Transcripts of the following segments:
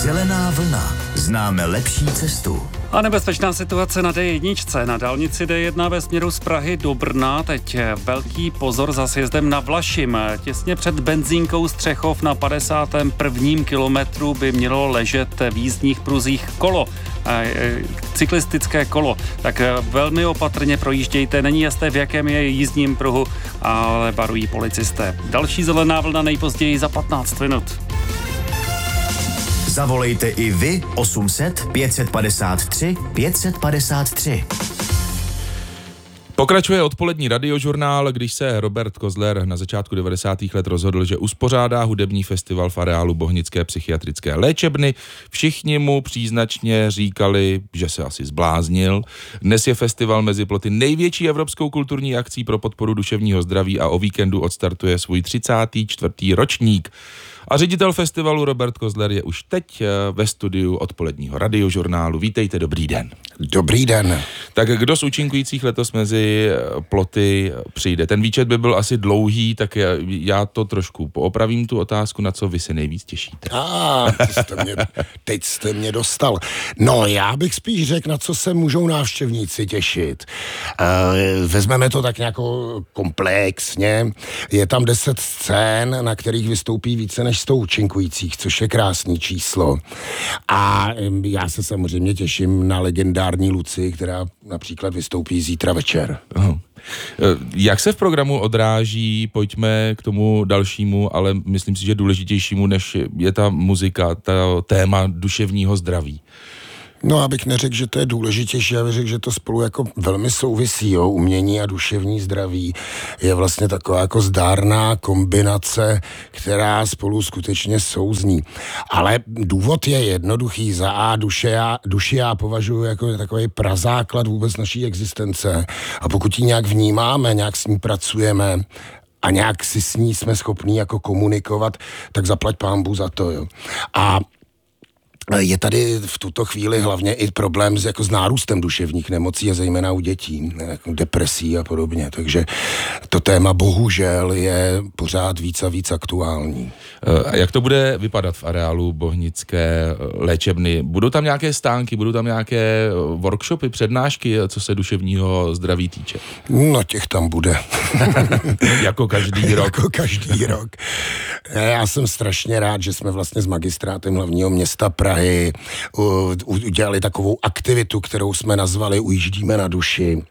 Zelená vlna. Známe lepší cestu. A nebezpečná situace na D1, na dálnici D1 ve směru z Prahy do Brna. Teď velký pozor za sjezdem na Vlašim. Těsně před benzínkou Střechov na 51. kilometru by mělo ležet v jízdních pruzích kolo. Cyklistické kolo. Tak velmi opatrně projíždějte. Není jasné, v jakém je jízdním pruhu, ale varují policisté. Další zelená vlna nejpozději za 15 minut. Zavolejte i vy 800 553 553. Pokračuje odpolední radiožurnál, když se Robert Kozler na začátku 90. let rozhodl, že uspořádá hudební festival v areálu Bohnické psychiatrické léčebny. Všichni mu příznačně říkali, že se asi zbláznil. Dnes je festival mezi ploty největší evropskou kulturní akcí pro podporu duševního zdraví a o víkendu odstartuje svůj 34. ročník. A ředitel festivalu Robert Kozler je už teď ve studiu odpoledního radiožurnálu. Vítejte, dobrý den. Dobrý den. Tak kdo z účinkujících letos mezi ploty přijde? Ten výčet by byl asi dlouhý, tak já to trošku poopravím tu otázku, na co vy se nejvíc těšíte. Teď jste mě dostal. No, já bych spíš řekl, na co se můžou návštěvníci těšit. Vezmeme to tak nějak komplexně. Je tam 10 scén, na kterých vystoupí více než 100 účinkujících, což je krásný číslo. A já se samozřejmě těším na legendární Luci, která například vystoupí zítra večer. Aha. Jak se v programu odráží, pojďme k tomu dalšímu, ale myslím si, že důležitějšímu, než je ta muzika, ta téma duševního zdraví? No, abych neřekl, že to je důležitější, já bych řekl, že to spolu jako velmi souvisí, jo. Umění a duševní zdraví je vlastně taková jako zdárná kombinace, která spolu skutečně souzní. Ale důvod je jednoduchý. Za A duši já považuji jako takový prazáklad vůbec naší existence. A pokud ji nějak vnímáme, nějak s ní pracujeme, a nějak si s ní jsme schopní jako komunikovat, tak zaplať pánbůh za to, jo. A je tady v tuto chvíli hlavně i problém s nárůstem duševních nemocí a zejména u dětí, jako depresí a podobně. Takže to téma bohužel je pořád víc a víc aktuální. A jak to bude vypadat v areálu Bohnické léčebny? Budou tam nějaké stánky, budou tam nějaké workshopy, přednášky, co se duševního zdraví týče? No, těch tam bude. Jako každý rok. Jako každý rok. Já jsem strašně rád, že jsme vlastně s magistrátem hlavního města Prahy udělali takovou aktivitu, kterou jsme nazvali Ujíždíme na duši.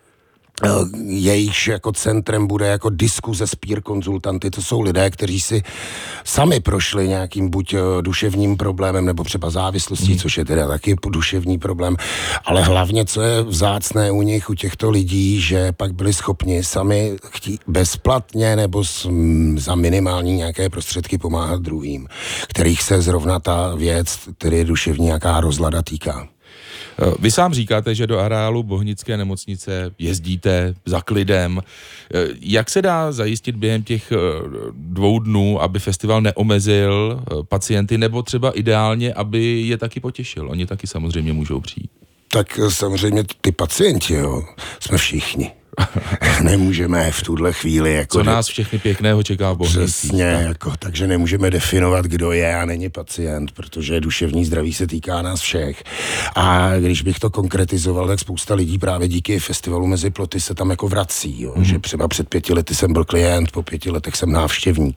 Jejíž jako centrem bude jako diskuze s peer konzultanty. To jsou lidé, kteří si sami prošli nějakým buď duševním problémem, nebo třeba závislostí, což je teda taky duševní problém, ale hlavně, co je vzácné u nich, u těchto lidí, že pak byli schopni sami bezplatně nebo za minimální nějaké prostředky pomáhat druhým, kterých se zrovna ta věc, tedy duševní nějaká rozlada týká. Vy sám říkáte, že do areálu Bohnické nemocnice jezdíte za klidem. Jak se dá zajistit během těch 2 dnů, aby festival neomezil pacienty, nebo třeba ideálně, aby je taky potěšil? Oni taky samozřejmě můžou přijít. Tak samozřejmě ty pacienti, jo, jsme všichni. Nemůžeme v tuhle chvíli jako... Co nás všechny pěkného čeká v Bohnicích. Přesně, jako, takže nemůžeme definovat, kdo je a není pacient, protože duševní zdraví se týká nás všech. A když bych to konkretizoval, tak spousta lidí právě díky festivalu Mezi ploty se tam jako vrací, jo? Že třeba před 5 lety jsem byl klient, po 5 letech jsem návštěvník.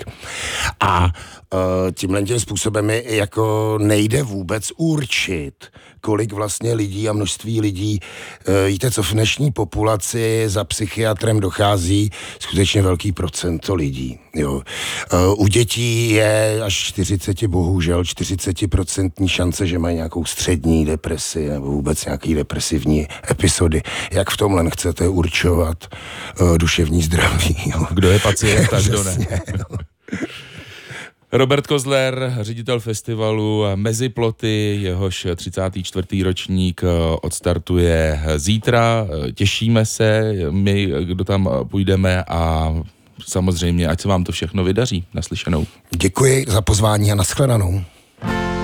A tímhle způsobem mi jako nejde vůbec určit, kolik vlastně lidí a množství lidí, víte co, v dnešní populaci za psychiatrem dochází skutečně velký procento lidí. Jo. U dětí je až 40% šance, že mají nějakou střední depresi nebo vůbec nějaký depresivní epizody. Jak v tomhle chcete určovat duševní zdraví? Jo. Kdo je pacient a kdo ne? No. Robert Kozler, ředitel festivalu Mezi ploty, jehož 34. ročník odstartuje zítra. Těšíme se, my, kdo tam půjdeme, a samozřejmě, ať se vám to všechno vydaří. Naslyšenou. Děkuji za pozvání a nashledanou.